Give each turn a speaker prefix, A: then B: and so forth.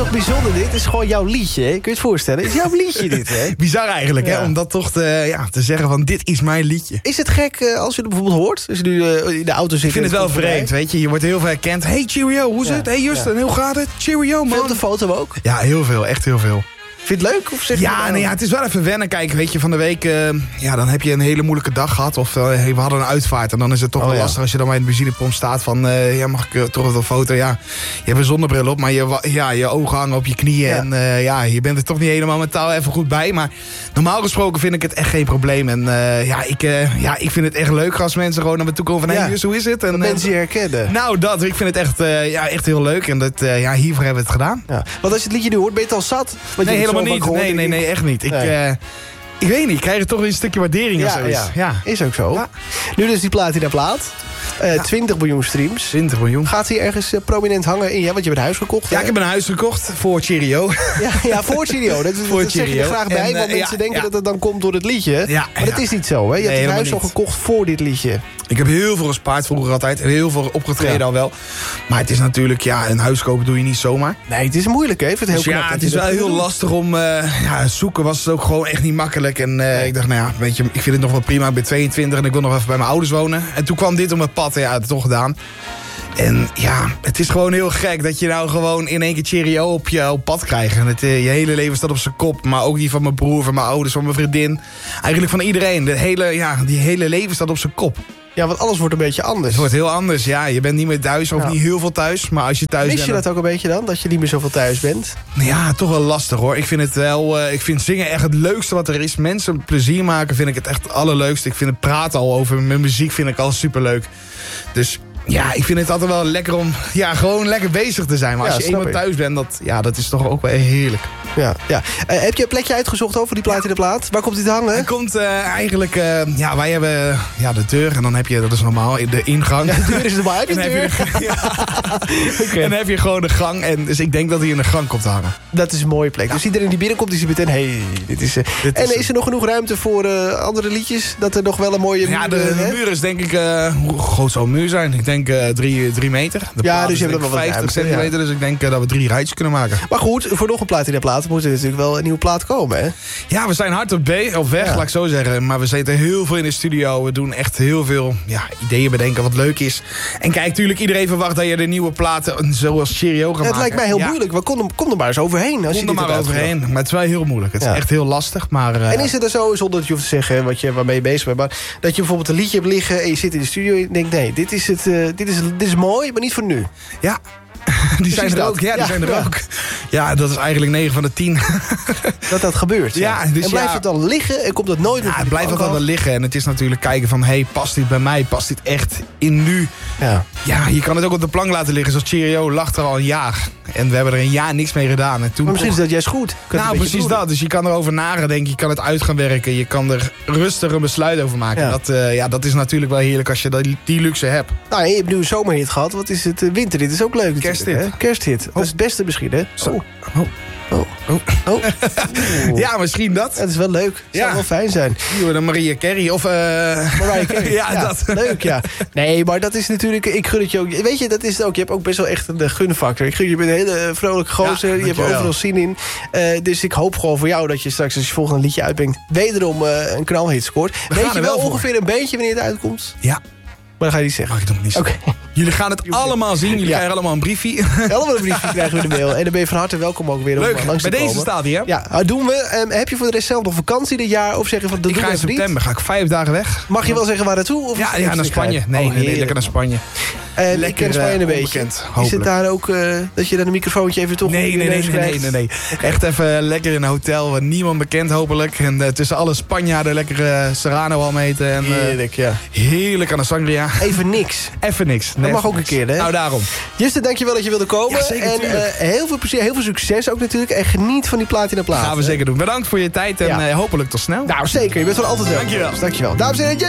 A: toch bijzonder dit? Het is gewoon jouw liedje, hè? Kun je het voorstellen? Het is jouw liedje dit, hè?
B: Bizar eigenlijk, hè? Om dat toch te zeggen van dit is mijn liedje.
A: Is het gek als je het bijvoorbeeld hoort? Als je nu in de auto zit...
B: Ik vind het wel vreemd, weet je. Je wordt heel veel herkend. Hey, cheerio, hoe is het? Hey, Justin, hoe gaat het? Cheerio, man.
A: Op de foto ook?
B: Ja, heel veel. Echt heel veel.
A: Vind je het leuk? Of zeg je
B: het is wel even wennen. Kijk, weet je, van de week... dan heb je een hele moeilijke dag gehad. Of we hadden een uitvaart. En dan is het toch wel lastig als je dan bij een benzinepomp staat van... mag ik toch een foto? Ja, je hebt een zonnebril op, maar je ogen hangen op je knieën. Ja. En je bent er toch niet helemaal mentaal even goed bij. Maar normaal gesproken vind ik het echt geen probleem. En ik vind het echt leuk als mensen gewoon naar me toe komen van... Hey, dus hoe is het? En
A: mensen je herkennen.
B: Nou, ik vind het echt heel leuk. En hiervoor hebben we het gedaan.
A: Ja. Want als je het liedje nu hoort, ben je het al zat?
B: Nee, helemaal niet. Nee, echt niet. Ik weet niet, ik krijg er toch weer een stukje waardering of zoiets.
A: Ja, is ook zo. Ja. Nu dus die platina plaat. 20 miljoen streams.
B: 20 miljoen.
A: Gaat hij ergens prominent hangen in? Ja, want je hebt een huis gekocht.
B: Ja, ik heb een huis gekocht voor Cheerio.
A: Ja, voor Cheerio. Dat zeg je er graag bij, want mensen denken dat het dan komt door het liedje. Ja, maar dat is niet zo, hè? Je hebt het huis al gekocht voor dit liedje.
B: Ik heb heel veel gespaard vroeger altijd. Heel veel opgetreden al wel. Maar het is natuurlijk, een huis kopen doe je niet zomaar.
A: Nee, het is moeilijk, hè?
B: Het is wel heel lastig om... zoeken was het ook gewoon echt niet makkelijk. En ik dacht, weet je, ik vind het nog wel prima. Ik ben 22 en ik wil nog even bij mijn ouders wonen. En toen kwam dit op mijn pad. Ja, het toch gedaan. En het is gewoon heel gek dat je nou gewoon in één keer Cheerio op je pad krijgt. En je hele leven staat op zijn kop. Maar ook die van mijn broer, van mijn ouders, van mijn vriendin. Eigenlijk van iedereen. Die hele leven staat op zijn kop.
A: Ja, want alles wordt een beetje anders.
B: Het wordt heel anders, ja. Je bent niet meer thuis of niet heel veel thuis. Maar als je thuis bent...
A: Mis je dat ook een beetje dan? Dat je niet meer zoveel thuis bent?
B: Ja, toch wel lastig hoor. Ik vind het wel... ik vind zingen echt het leukste wat er is. Mensen plezier maken vind ik het echt het allerleukste. Ik vind het praten al over mijn muziek vind ik al superleuk. Dus... Ja, ik vind het altijd wel lekker om gewoon lekker bezig te zijn. Maar als je eenmaal thuis bent, dat is toch ook wel heerlijk.
A: Ja. Heb je een plekje uitgezocht over die plaat in de plaat? Waar komt die te hangen?
B: Het komt eigenlijk... wij hebben de deur en dan heb je, dat is normaal, de ingang.
A: Ja, de deur is normaal, heb je de deur?
B: En dan heb je gewoon de gang. En dus ik denk dat hij in de gang komt te hangen.
A: Dat is een mooie plek. Dus iedereen die binnenkomt, die ziet meteen... dit is... is er nog genoeg ruimte voor andere liedjes? Dat er nog wel een mooie muur...
B: Ja, de muur is denk ik... hoe groot zal een muur zijn? Ik denk 3 meter.
A: Dus je hebt nog wel
B: 50 centimeter. Dus ik denk dat we 3 rijtjes kunnen maken.
A: Maar goed, voor nog een plaat in de plaat moet er natuurlijk wel een nieuwe plaat komen, hè?
B: Ja, we zijn hard op weg, laat ik zo zeggen. Maar we zitten heel veel in de studio. We doen echt heel veel ideeën bedenken wat leuk is. En kijk, natuurlijk, iedereen verwacht dat je de nieuwe platen zoals Cheerio gaat maken.
A: Het lijkt mij heel moeilijk. Kom er maar eens overheen.
B: Kom er maar overheen. Maar het is wel heel moeilijk. Het is echt heel lastig. Maar,
A: en is het er zo, zonder dat je hoeft te zeggen waarmee je bezig bent... maar dat je bijvoorbeeld een liedje hebt liggen en je zit in de studio... en je denkt, nee, dit is mooi, maar niet voor nu.
B: Ja. Die zijn er ook. Ja, die zijn er ook. Ja, dat is eigenlijk 9 van de 10.
A: Dat gebeurt.
B: Ja, dus
A: en blijft het dan liggen en komt dat nooit meer?
B: Ja, het blijft altijd wel liggen. En het is natuurlijk kijken van... past dit bij mij? Past dit echt in nu? Ja, je kan het ook op de plank laten liggen. Zoals Cheerio lag er al een jaar. En we hebben er een jaar niks mee gedaan. En toen
A: maar misschien is dat juist goed.
B: Precies dat. Dus je kan erover nadenken. Je kan het uit gaan werken. Je kan er rustig een besluit over maken. Ja. Dat is natuurlijk wel heerlijk als je die luxe hebt.
A: Nou, je hebt nu een zomerhit gehad. Wat is het? Winter, dit is ook leuk. Kersthit. Dat is het beste misschien, hè?
B: Ja, misschien dat.
A: Het is wel leuk. Het zou wel fijn zijn.
B: De Mariah Carey of...
A: Mariah Carey. Dat. Leuk, ja. Nee, maar dat is natuurlijk... Ik gun het je ook. Weet je, dat is het ook. Je hebt ook best wel echt een gunfactor. Ik gun je bent een hele vrolijke gozer. Je hebt overal zin in. Dus ik hoop gewoon voor jou dat je straks als je volgende liedje uitbrengt... wederom een knalhit scoort. Weet je wel ongeveer een beetje wanneer het uitkomt?
B: Ja.
A: Maar dan ga je niet zeggen.
B: Mag ik nog niet zeggen. Okay. Jullie gaan het allemaal zien. Jullie krijgen allemaal een briefje.
A: Allemaal een briefje krijgen we in de mail. En dan ben je van harte welkom ook weer om langs te komen.
B: Bij deze staat hij, hè?
A: Ja, doen we. Heb je voor de rest zelf nog vakantie dit jaar? Of zeg je van...
B: Ik ga in september. Ga ik 5 dagen weg.
A: Mag je wel zeggen waar naartoe? Of
B: ja, naar Spanje. Nee, lekker naar Spanje.
A: Ik ken Spanje een beetje. Is het daar ook dat je dan een microfoontje even toch...
B: Nee. Echt even lekker in een hotel. Niemand bekend hopelijk. En tussen alle Spanjaarden lekker Serrano al meten. En,
A: heerlijk, ja.
B: Heerlijk aan de sangria.
A: Even niks.
B: Nee,
A: dat mag ook een keer, hè?
B: Nou, daarom.
A: Justin, dankjewel dat je wilde komen.
B: Ja, zeker,
A: en heel veel plezier, heel veel succes ook natuurlijk. En geniet van die platina plaat.
B: Gaan we zeker doen. Bedankt voor je tijd en hopelijk tot snel.
A: Nou, zeker. Je bent wel altijd welkom.
B: Dankjewel.
A: Dankjewel. Dames en heren,